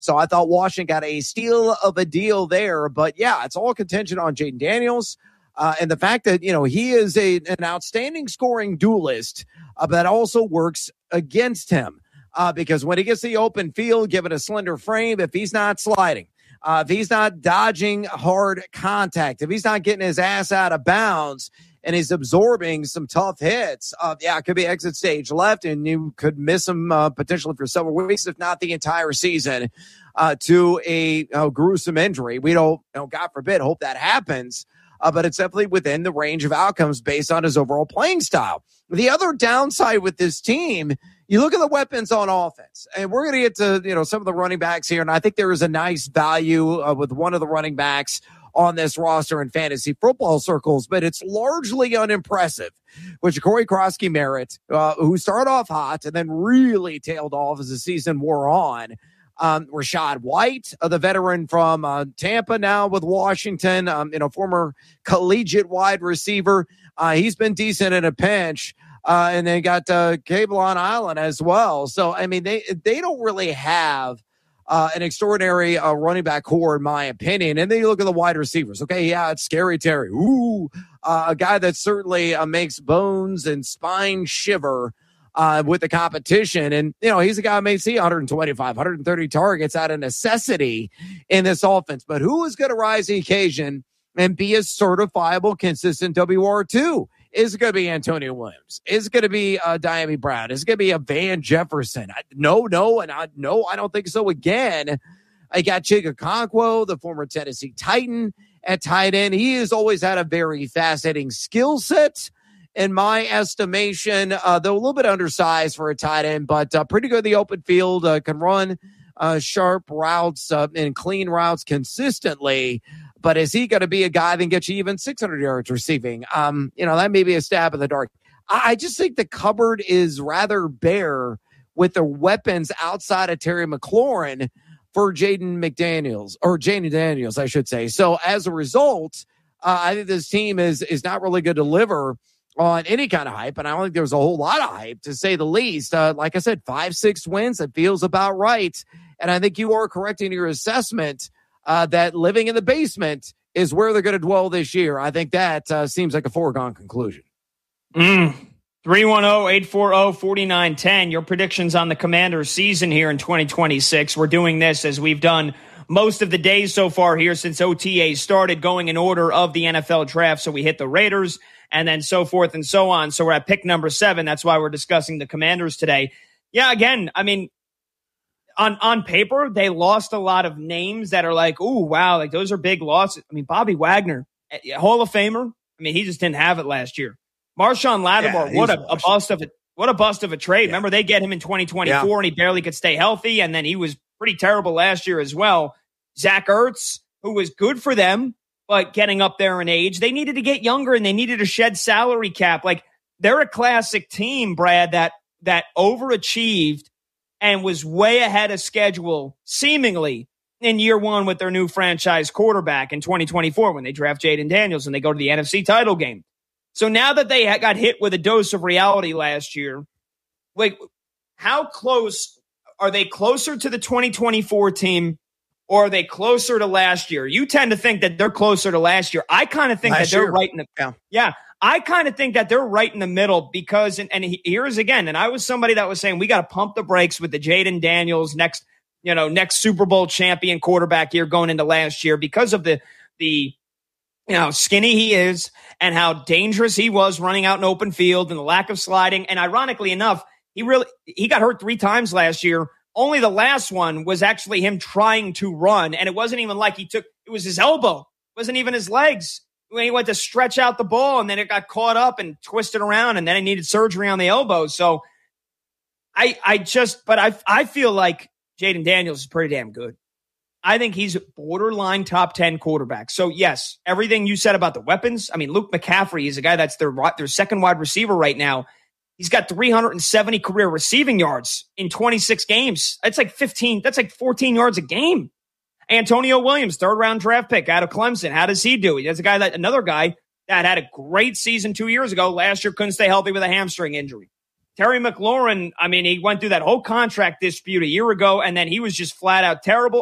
So I thought Washington got a steal of a deal there. But yeah, it's all contingent on Jayden Daniels. And the fact that, he is an outstanding scoring duelist, but that also works against him. Because when he gets the open field, given a slender frame, if he's not sliding, if he's not dodging hard contact, if he's not getting his ass out of bounds and he's absorbing some tough hits, it could be exit stage left, and you could miss him potentially for several weeks, if not the entire season, to a gruesome injury. We don't, God forbid, hope that happens. But it's definitely within the range of outcomes based on his overall playing style. The other downside with this team, you look at the weapons on offense, and we're going to get to, some of the running backs here. And I think there is a nice value with one of the running backs on this roster in fantasy football circles, but it's largely unimpressive, which Corey Krosky-Merritt, who started off hot and then really tailed off as the season wore on. Rachaad White, the veteran from Tampa, now with Washington, former collegiate wide receiver. He's been decent in a pinch. And they got Kavon Allen as well. So, I mean, they don't really have an extraordinary running back core, in my opinion. And then you look at the wide receivers. Okay, yeah, it's Scary Terry. Ooh, a guy that certainly makes bones and spine shiver with the competition. And, he's a guy who may see 125, 130 targets out of necessity in this offense. But who is going to rise to the occasion and be a certifiable, consistent WR2? Is it going to be Antonio Williams? Is it going to be Diami Brown? Is it going to be a Van Jefferson? No, I don't think so again. I got Chig Okonkwo, the former Tennessee Titan, at tight end. He has always had a very fascinating skill set, in my estimation, though a little bit undersized for a tight end, but pretty good in the open field, can run sharp routes and clean routes consistently. But is he going to be a guy that gets you even 600 yards receiving? That may be a stab in the dark. I just think the cupboard is rather bare with the weapons outside of Terry McLaurin for Jayden Daniels, I should say. So as a result, I think this team is not really going to deliver on any kind of hype. And I don't think there's a whole lot of hype, to say the least. Like I said, 5-6 wins, it feels about right. And I think you are correct in your assessment that living in the basement is where they're going to dwell this year. I think that seems like a foregone conclusion. 310-840-4910. Your predictions on the Commanders season here in 2026. We're doing this as we've done most of the days so far here since OTA started, going in order of the NFL draft. So we hit the Raiders and then so forth and so on. So we're at pick number 7. That's why we're discussing the Commanders today. Yeah, again, I mean, on paper, they lost a lot of names that are like, ooh, wow, like those are big losses. I mean, Bobby Wagner, Hall of Famer. I mean, he just didn't have it last year. Marshawn Lattimore, what a bust of a trade. Yeah. Remember, they get him in 2024 and he barely could stay healthy, and then he was pretty terrible last year as well. Zach Ertz, who was good for them, but getting up there in age, they needed to get younger and they needed to shed salary cap. Like, they're a classic team, Brad, that overachieved and was way ahead of schedule, seemingly, in year one with their new franchise quarterback in 2024 when they draft Jayden Daniels and they go to the NFC title game. So now that they got hit with a dose of reality last year, like, how close are they? Closer to the 2024 team, or are they closer to last year? You tend to think that they're closer to last year. I kind of think that they're right in the I kind of think that they're right in the middle because, and here's again, and I was somebody that was saying we got to pump the brakes with the Jayden Daniels next Super Bowl champion quarterback year going into last year because of the how skinny he is and how dangerous he was running out in open field and the lack of sliding. And ironically enough, he got hurt 3 times last year. Only the last one was actually him trying to run. And it wasn't even like it was his elbow. It wasn't even his legs. When he went to stretch out the ball and then it got caught up and twisted around and then he needed surgery on the elbow. So I feel like Jayden Daniels is pretty damn good. I think he's borderline top 10 quarterback. So yes, everything you said about the weapons. I mean, Luke McCaffrey is a guy that's their second wide receiver right now. He's got 370 career receiving yards in 26 games. That's like 14 yards a game. Antonio Williams, 3rd-round draft pick out of Clemson. How does he do? He's another guy that had a great season 2 years ago. Last year couldn't stay healthy with a hamstring injury. Terry McLaurin, I mean, he went through that whole contract dispute a year ago, and then he was just flat out terrible.